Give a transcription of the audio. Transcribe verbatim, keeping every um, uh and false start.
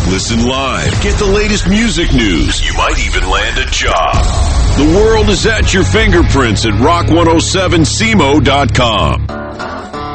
Listen live. Get the latest music news. You might even land a job. The world is at your fingerprints at rock one oh seven C M O dot com.